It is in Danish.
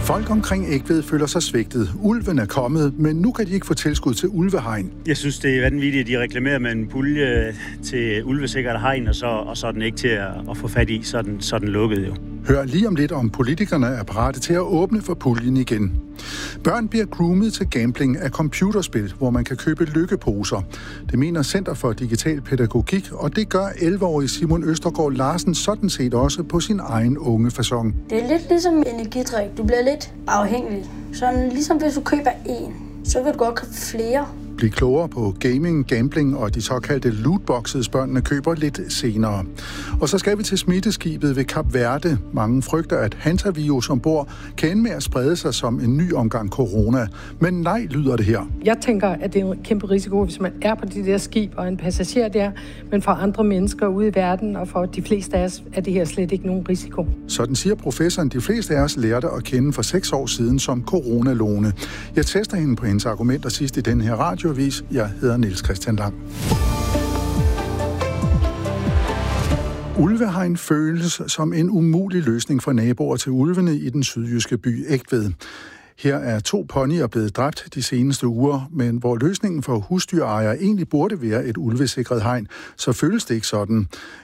Folk omkring Egtved føler sig svigtet. Ulven er kommet, men nu kan de ikke få tilskud til ulvehegn. Jeg synes, det er vanvittigt, at de reklamerer med en pulje til ulvesikkert hegn, og så er den ikke til at få fat i, så er den lukket jo. Hør lige om lidt, om politikerne er parate til at åbne for puljen igen. Børn bliver groomet til gambling af computerspil, hvor man kan købe lykkeposer. Det mener Center for Digital Pædagogik, og det gør 11-årige Simon Østergaard Larsen sådan set også på sin egen unge facon. Det er lidt ligesom energidrik. Du bliver lidt afhængig. Sådan ligesom hvis du køber en, så vil du godt købe flere. Bliv klogere på gaming, gambling og de såkaldte lootboxes, børnene køber lidt senere. Og så skal vi til smitteskibet ved Kap Verde. Mange frygter, at hantavirus ombord kan ende med at sprede sig som en ny omgang corona. Men nej, lyder det her. Jeg tænker, at det er en kæmpe risiko, hvis man er på de der skib og en passager der, men for andre mennesker ude i verden og for de fleste af os er det her slet ikke nogen risiko. Sådan siger professoren. De fleste af os lærte at kende for 6 år siden som coronalone. Jeg tester hende på hendes argumenter sidst i den her radioavis. Jeg hedder Niels Christian Lang. Ulvehegn føles som en umulig løsning for naboer til ulvene i den sydjyske by Egtved. Her er 2 ponyer blevet dræbt de seneste uger, men hvor løsningen for husdyrejere egentlig burde være et ulvesikret hegn, så føles det ikke sådan.